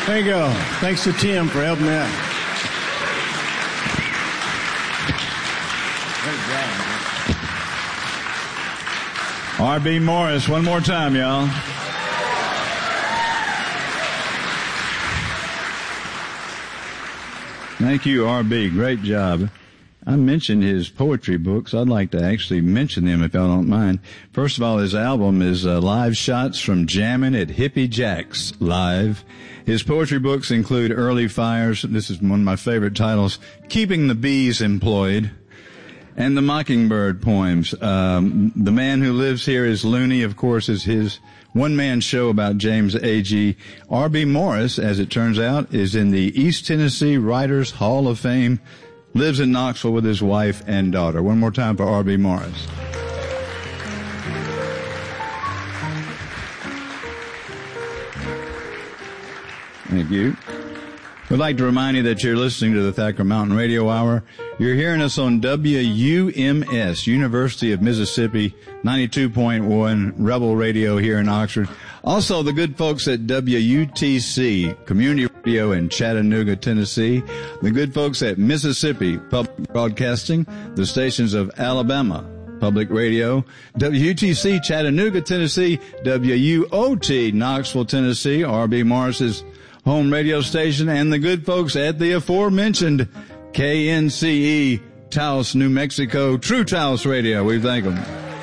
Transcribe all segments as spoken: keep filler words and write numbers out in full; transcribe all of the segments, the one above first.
There you go. Thanks to Tim for helping me out. R B Morris, one more time, y'all. Thank you, R B. Great job. I mentioned his poetry books. I'd like to actually mention them if y'all don't mind. First of all, his album is uh, Live Shots from Jammin' at Hippie Jack's Live. His poetry books include Early Fires. This is one of my favorite titles. Keeping the Bees Employed. And the Mockingbird poems. Um, The Man Who Lives Here is Loony, of course, is his one-man show about James Agee. R B Morris, as it turns out, is in the East Tennessee Writers Hall of Fame. Lives in Knoxville with his wife and daughter. One more time for R B Morris. Thank you. We'd like to remind you that you're listening to the Thacker Mountain Radio Hour. You're hearing us on W U M S, University of Mississippi, ninety-two point one Rebel Radio here in Oxford. Also, the good folks at W U T C, Community Radio in Chattanooga, Tennessee. The good folks at Mississippi Public Broadcasting, the stations of Alabama Public Radio, W U T C Chattanooga, Tennessee, W U O T Knoxville, Tennessee, R B Morris's home radio station, and the good folks at the aforementioned K N C E Taos, New Mexico, True Taos Radio. We thank them.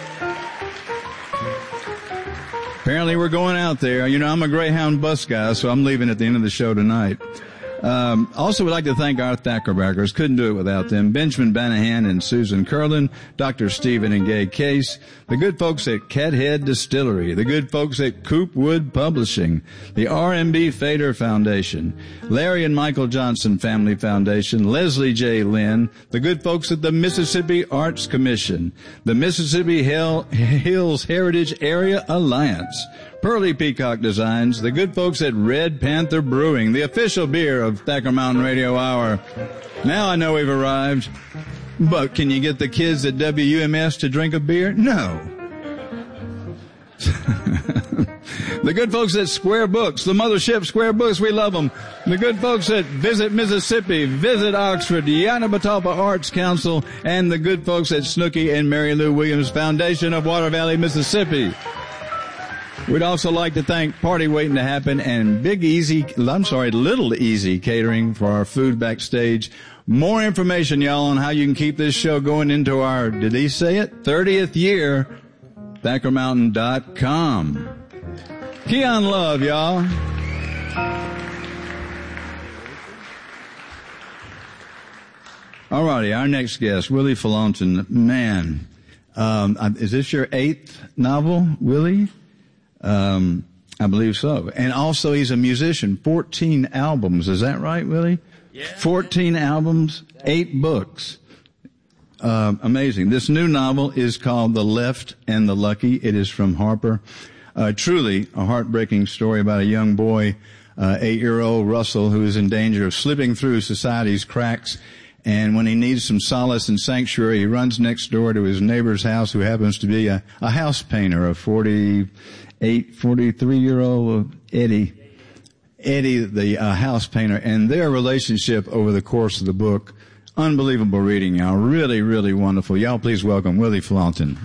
Apparently we're going out there. You know, I'm a Greyhound bus guy, so I'm leaving at the end of the show tonight. Um, also, we'd like to thank our Thackerbackers. Couldn't do it without them. Benjamin Banahan and Susan Curlin, Doctor Stephen and Gay Case, the good folks at Cathead Distillery, the good folks at Coopwood Publishing, the R M B Fader Foundation, Larry and Michael Johnson Family Foundation, Leslie J. Lynn, the good folks at the Mississippi Arts Commission, the Mississippi Hill, Hills Heritage Area Alliance, Pearly Peacock Designs, the good folks at Red Panther Brewing, the official beer of Thacker Mountain Radio Hour. Now I know we've arrived, but can you get the kids at W U M S to drink a beer? No. The good folks at Square Books, the mothership Square Books, we love them. The good folks at Visit Mississippi, Visit Oxford, the Yanabatapa Arts Council, and the good folks at Snooky and Mary Lou Williams Foundation of Water Valley, Mississippi. We'd also like to thank Party Waiting to Happen and Big Easy, I'm sorry, Little Easy Catering for our food backstage. More information, y'all, on how you can keep this show going into our, did he say it? thirtieth year, Thacker Mountain dot com. Keon Love, y'all. All righty, our next guest, Willie Falonton. Man, um, is this your eighth novel, Willie? Um, I believe so. And also he's a musician. fourteen albums. Is that right, Willie? Yeah. fourteen albums, eight books. Uh, amazing. This new novel is called The Left and the Lucky. It is from Harper. Uh, truly a heartbreaking story about a young boy, uh, eight-year-old Russell, who is in danger of slipping through society's cracks. And when he needs some solace and sanctuary, he runs next door to his neighbor's house, who happens to be a, a house painter, a forty-eight, forty-three-year-old Eddie. Eddie, the uh, house painter, and their relationship over the course of the book. Unbelievable reading, y'all. Really, really wonderful. Y'all please welcome Willie Falonton.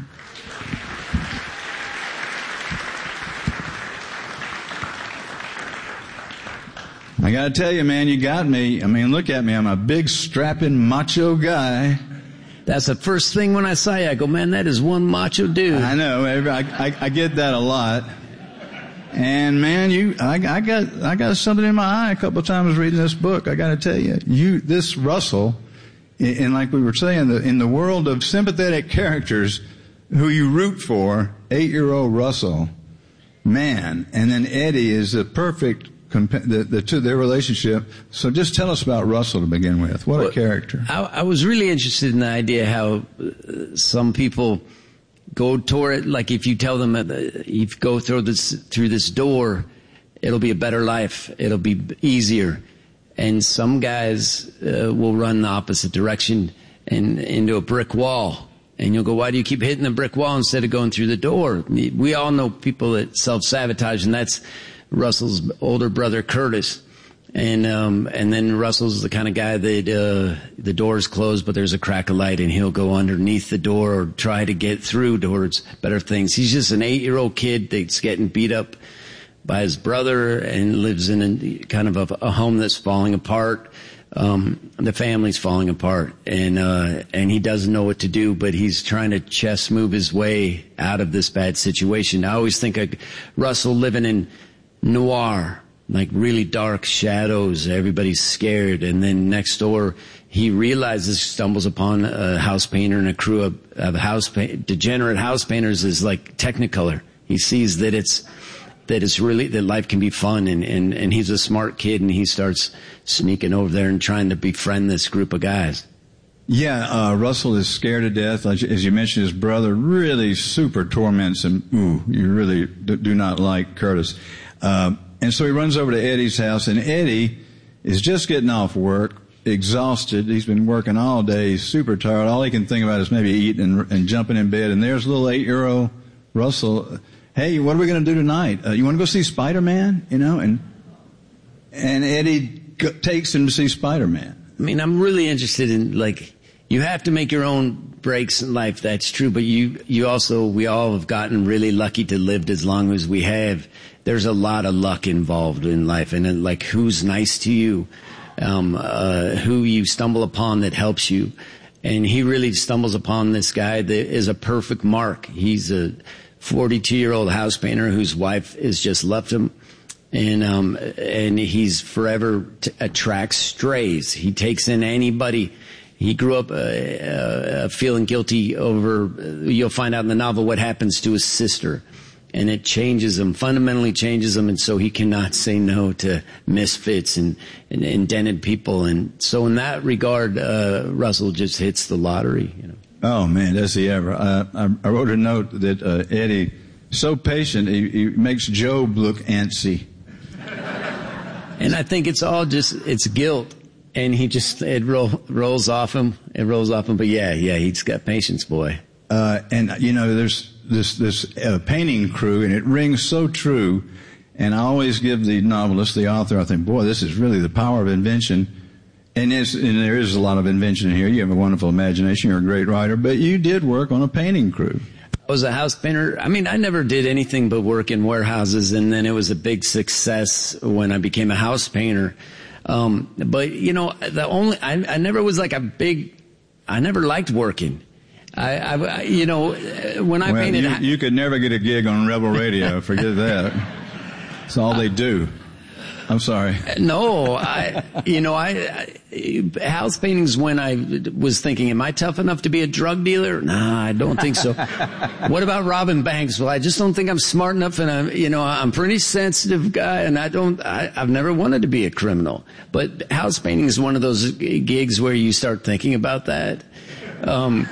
I gotta tell you, man, you got me. I mean, look at me. I'm a big, strapping, macho guy. That's the first thing when I saw you. I go, man, that is one macho dude. I know. I, I, I get that a lot. And man, you, I, I got, I got something in my eye a couple of times reading this book. I gotta tell you, you, this Russell, and like we were saying, the, in the world of sympathetic characters who you root for, eight-year-old Russell, man, and then Eddie is the perfect The, the two, their relationship. So just tell us about Russell to begin with. What well, a character. I, I was really interested in the idea how uh, some people go toward it. Like if you tell them that uh, if you go through this, through this door, it'll be a better life. It'll be easier. And some guys uh, will run the opposite direction and into a brick wall. And you'll go, why do you keep hitting the brick wall instead of going through the door? We all know people that self-sabotage, and that's Russell's older brother, Curtis. And, um, and then Russell's the kind of guy that, uh, the door's closed, but there's a crack of light and he'll go underneath the door or try to get through towards better things. He's just an eight-year-old kid that's getting beat up by his brother and lives in a kind of a, a home that's falling apart. Um, the family's falling apart and, uh, and he doesn't know what to do, but he's trying to chess move his way out of this bad situation. I always think of Russell living in noir, like really dark shadows. Everybody's scared. And then next door, he realizes, stumbles upon a house painter and a crew of, of house paint, degenerate house painters is like Technicolor. He sees that it's, that it's really, that life can be fun, and, and, and he's a smart kid, and he starts sneaking over there and trying to befriend this group of guys. Yeah, uh, Russell is scared to death. As you mentioned, his brother really super torments him. Ooh, you really do not like Curtis. Uh, and so he runs over to Eddie's house, and Eddie is just getting off work, exhausted. He's been working all day, he's super tired. All he can think about is maybe eating and, and jumping in bed. And there's little eight-year-old Russell. Hey, what are we going to do tonight? Uh, you want to go see Spider-Man? You know, and and Eddie go, takes him to see Spider-Man. I mean, I'm really interested in, like, you have to make your own breaks in life. That's true, but you you also, we all have gotten really lucky to live as long as we have. There's a lot of luck involved in life, and then, like, who's nice to you, um, uh, who you stumble upon that helps you, and he really stumbles upon this guy that is a perfect mark. He's a forty-two-year-old house painter whose wife has just left him, and um, and he's forever t- attracts strays. He takes in anybody. He grew up uh, uh, feeling guilty over. You'll find out in the novel what happens to his sister, and it changes him, fundamentally changes him, and so he cannot say no to misfits and, and indented people. And so in that regard, uh, Russell just hits the lottery, you know. Oh, man, does he ever. Uh, I, I wrote a note that uh, Eddie, so patient, he, he makes Job look antsy. And I think it's all just, it's guilt. And he just, it roll, rolls off him. It rolls off him. But yeah, yeah, he's got patience, boy. Uh, and, you know, there's this, this uh, painting crew, and it rings so true. And I always give the novelist, the author, I think, boy, this is really the power of invention. And, it's, and there is a lot of invention here. You have a wonderful imagination. You're a great writer. But you did work on a painting crew. I was a house painter. I mean, I never did anything but work in warehouses. And then it was a big success when I became a house painter. Um, but, you know, the only, I, I never was like a big, I never liked working. I, I you know, when I well, painted. You, you could never get a gig on Rebel Radio. Forget that. That's all they do. I'm sorry. No, I, you know, I, I, house paintings when I was thinking, am I tough enough to be a drug dealer? Nah, I don't think so. What about robbing banks? Well, I just don't think I'm smart enough, and I'm, you know, I'm a pretty sensitive guy, and I don't, I, I've never wanted to be a criminal. But house painting is one of those gigs where you start thinking about that. Um,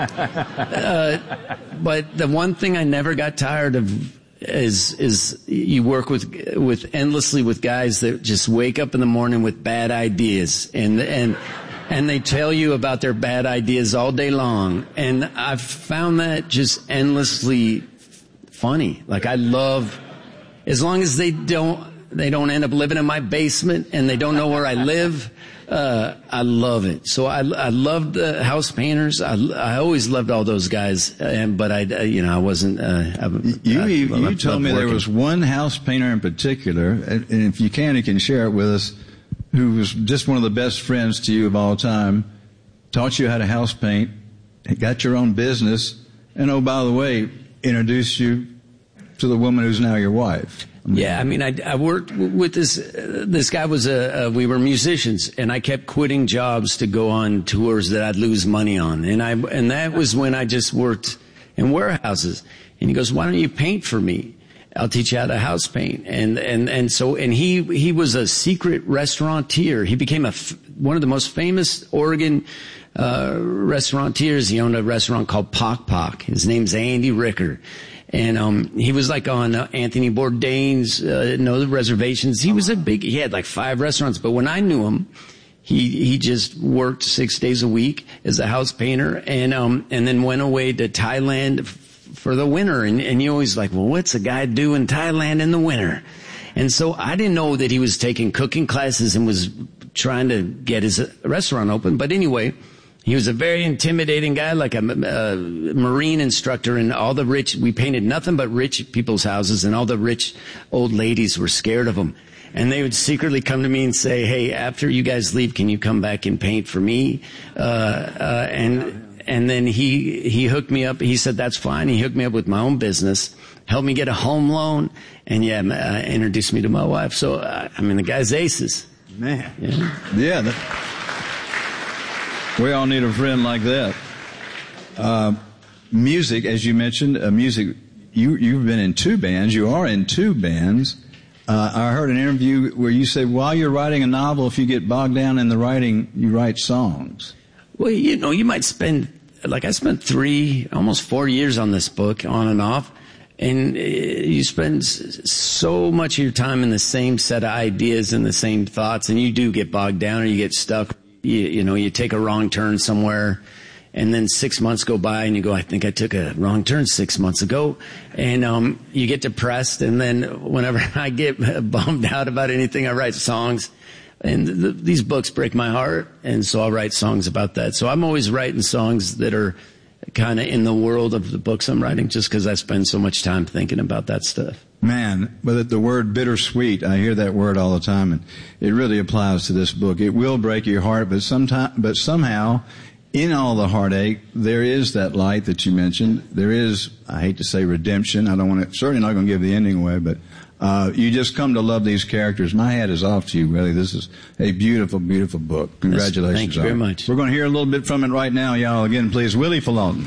uh, but the one thing I never got tired of is is you work with with endlessly with guys that just wake up in the morning with bad ideas, and and and they tell you about their bad ideas all day long, and I've found that just endlessly funny. Like, I love, as long as they don't they don't end up living in my basement and they don't know where I live. Uh, I love it. So I, I loved the house painters. I, I always loved all those guys. And, but I, you know, I wasn't, uh, I, you, I, you, I you told me working. There was one house painter in particular, and if you can, you can share it with us, who was just one of the best friends to you of all time, taught you how to house paint, got your own business, and oh, by the way, introduced you to the woman who's now your wife. Yeah, I mean, I, I worked with this, uh, this guy was a, uh, we were musicians, and I kept quitting jobs to go on tours that I'd lose money on. And I, and that was when I just worked in warehouses. And he goes, why don't you paint for me? I'll teach you how to house paint. And, and, and so, and he, he was a secret restaurateur. He became a, f- one of the most famous Oregon, uh, restaurateurs. He owned a restaurant called Pock Pock. His name's Andy Ricker. And, um, he was like on uh, Anthony Bourdain's, uh, no reservations. He was a big, he had like five restaurants. But when I knew him, he, he just worked six days a week as a house painter, and, um, and then went away to Thailand f- for the winter. And, and you always like, well, what's a guy do in Thailand in the winter? And so I didn't know that he was taking cooking classes and was trying to get his restaurant open. But anyway, he was a very intimidating guy, like a, a Marine instructor, and all the rich, we painted nothing but rich people's houses, and all the rich old ladies were scared of him. And they would secretly come to me and say, hey, after you guys leave, can you come back and paint for me? Uh, uh, and, and then he, he hooked me up. He said, that's fine. He hooked me up with my own business, helped me get a home loan, and yeah, uh, introduced me to my wife. So, uh, I mean, the guy's aces. Man. Yeah. Yeah. That, we all need a friend like that. Uh, music, as you mentioned, uh, music, you, you've been in two bands. You are in two bands. Uh, I heard an interview where you said while you're writing a novel, if you get bogged down in the writing, you write songs. Well, you know, you might spend, like I spent three, almost four years on this book, on and off, and you spend so much of your time in the same set of ideas and the same thoughts, and you do get bogged down or you get stuck. You, you know, you take a wrong turn somewhere, and then six months go by and you go, I think I took a wrong turn six months ago. And um you get depressed, and then whenever I get bummed out about anything, I write songs. And th- these books break my heart, and so I'll write songs about that. So I'm always writing songs that are kind of in the world of the books I'm writing, just because I spend so much time thinking about that stuff. Man, but the word bittersweet, I hear that word all the time, and it really applies to this book. It will break your heart, but sometime, but somehow, in all the heartache, there is that light that you mentioned. There is, I hate to say redemption. I don't want to, certainly not going to give the ending away, but uh you just come to love these characters. My hat is off to you, really. This is a beautiful, beautiful book. Congratulations. Thank you very much. We're going to hear a little bit from it right now, y'all. Again, please, Willie Falloton.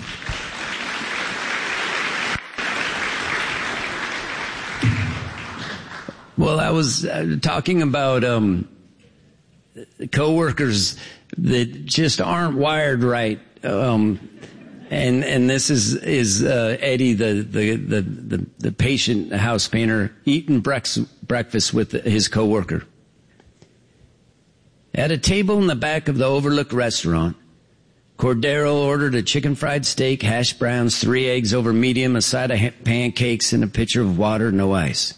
Well, I was uh, talking about um coworkers that just aren't wired right. Um and and this is is uh, Eddie, the, the the the the patient house painter, eating brex- breakfast with his coworker. At a table in the back of the Overlook restaurant, Cordero ordered a chicken fried steak, hash browns, three eggs over medium, a side of ha- pancakes, and a pitcher of water, no ice.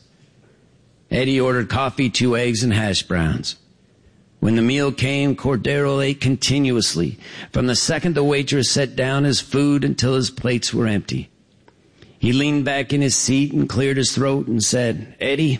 Eddie ordered coffee, two eggs, and hash browns. When the meal came, Cordero ate continuously, from the second the waitress set down his food until his plates were empty. He leaned back in his seat and cleared his throat and said, Eddie,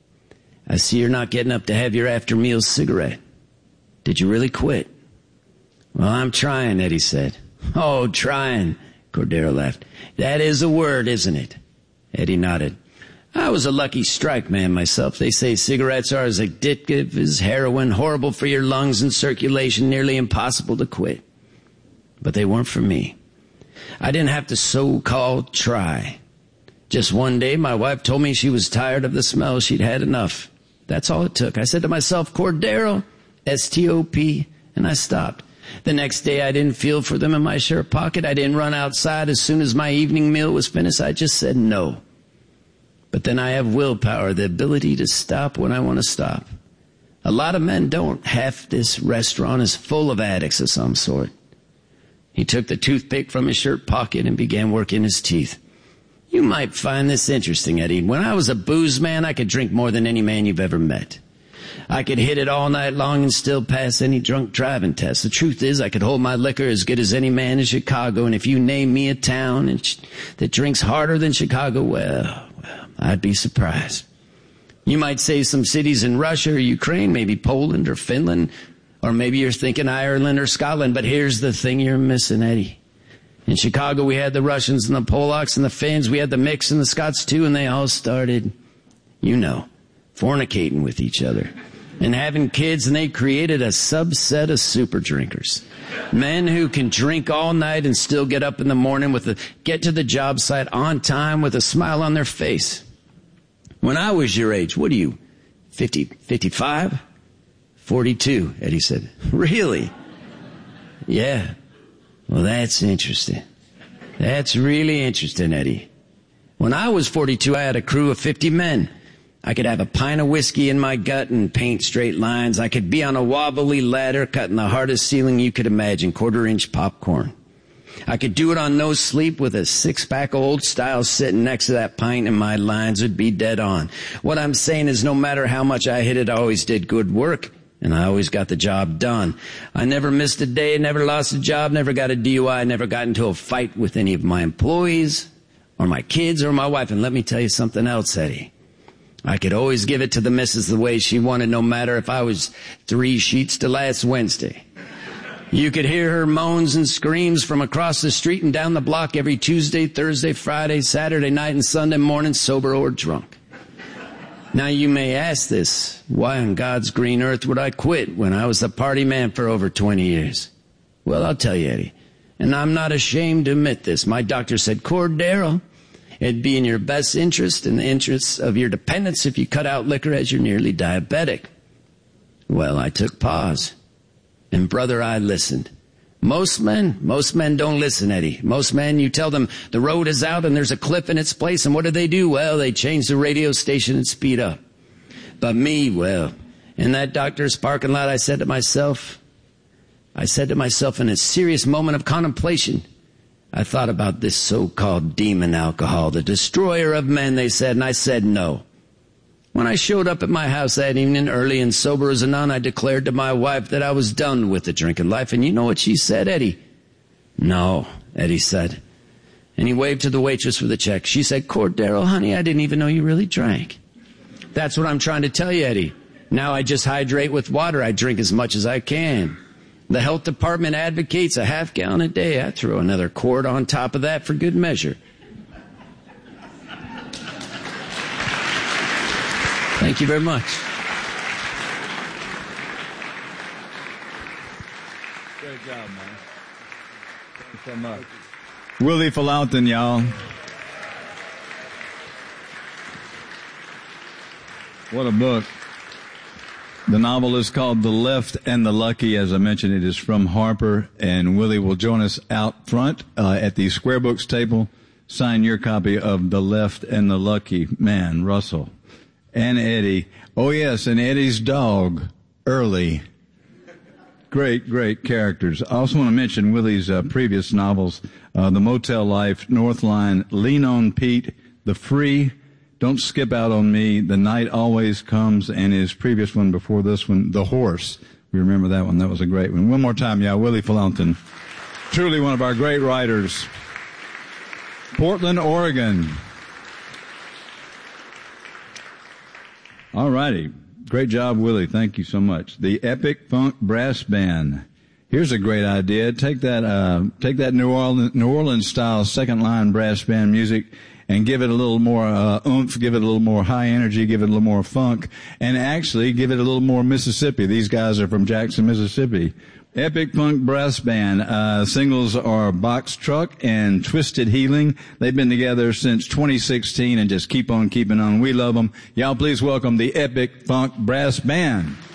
I see you're not getting up to have your after-meal cigarette. Did you really quit? Well, I'm trying, Eddie said. Oh, trying, Cordero laughed. That is a word, isn't it? Eddie nodded. I was a lucky strike man myself. They say cigarettes are as addictive as heroin, horrible for your lungs and circulation, nearly impossible to quit. But they weren't for me. I didn't have to so-called try. Just one day, my wife told me she was tired of the smell. She'd had enough. That's all it took. I said to myself, Cordero, S T O P, and I stopped. The next day, I didn't feel for them in my shirt pocket. I didn't run outside as soon as my evening meal was finished. I just said no. But then I have willpower, the ability to stop when I want to stop. A lot of men don't. Half this restaurant is full of addicts of some sort. He took the toothpick from his shirt pocket and began working his teeth. You might find this interesting, Eddie. When I was a booze man, I could drink more than any man you've ever met. I could hit it all night long and still pass any drunk driving test. The truth is, I could hold my liquor as good as any man in Chicago, and if you name me a town that drinks harder than Chicago, well, well, I'd be surprised. You might say some cities in Russia or Ukraine, maybe Poland or Finland, or maybe you're thinking Ireland or Scotland, but here's the thing you're missing, Eddie. In Chicago, we had the Russians and the Polacks and the Finns. We had the Mix and the Scots, too, and they all started, you know, fornicating with each other and having kids, and they created a subset of super drinkers. Men who can drink all night and still get up in the morning with a, get to the job site on time with a smile on their face. When I was your age, what are you, fifty, fifty-five? forty-two, Eddie said. Really? Yeah. Well, that's interesting. That's really interesting, Eddie. When I was forty-two, I had a crew of fifty men. I could have a pint of whiskey in my gut and paint straight lines. I could be on a wobbly ladder cutting the hardest ceiling you could imagine, quarter-inch popcorn. I could do it on no sleep with a six-pack of Old Style sitting next to that pint, and my lines would be dead on. What I'm saying is no matter how much I hit it, I always did good work, and I always got the job done. I never missed a day, never lost a job, never got a D U I, never got into a fight with any of my employees or my kids or my wife. And let me tell you something else, Eddie. I could always give it to the missus the way she wanted, no matter if I was three sheets to last Wednesday. You could hear her moans and screams from across the street and down the block every Tuesday, Thursday, Friday, Saturday night, and Sunday morning, sober or drunk. Now you may ask this, why on God's green earth would I quit when I was the party man for over twenty years? Well, I'll tell you, Eddie, and I'm not ashamed to admit this. My doctor said, Cordero, it'd be in your best interest and the interests of your dependents if you cut out liquor as you're nearly diabetic. Well, I took pause. And brother, I listened. Most men, most men don't listen, Eddie. Most men, you tell them the road is out and there's a cliff in its place, and what do they do? Well, they change the radio station and speed up. But me, well, in that doctor's parking lot, I said to myself, I said to myself in a serious moment of contemplation, I thought about this so-called demon alcohol, the destroyer of men, they said, and I said no. When I showed up at my house that evening, early and sober as a nun, I declared to my wife that I was done with the drinking life. And you know what she said, Eddie? No, Eddie said. And he waved to the waitress for the check. She said, Cordero, honey, I didn't even know you really drank. That's what I'm trying to tell you, Eddie. Now I just hydrate with water. I drink as much as I can. The health department advocates a half gallon a day. I throw another quart on top of that for good measure. Thank you very much. Great job, man. Thank you so much. Willie Fountain, y'all. What a book. The novel is called The Left and the Lucky. As I mentioned, it is from Harper, and Willie will join us out front uh, at the Square Books table. Sign your copy of The Left and the Lucky. Man, Russell. And Eddie. Oh, yes, and Eddie's dog, Early. Great, great characters. I also want to mention Willie's uh, previous novels, uh, The Motel Life, Northline, Lean on Pete, The Free, Don't Skip Out on Me, The Night Always Comes, and his previous one before this one, The Horse. We remember that one. That was a great one. One more time, yeah, Willie Fountain. Truly one of our great writers. Portland, Oregon. All righty. Great job, Willie. Thank you so much. The Epic Funk Brass Band. Here's a great idea. Take that, uh, take that New Orleans, New Orleans style second line brass band music and give it a little more, uh, oomph, give it a little more high energy, give it a little more funk, and actually give it a little more Mississippi. These guys are from Jackson, Mississippi. Epic Funk Brass Band. Uh, singles are Box Truck and Twisted Healing. They've been together since twenty sixteen and just keep on keeping on. We love them. Y'all please welcome the Epic Funk Brass Band.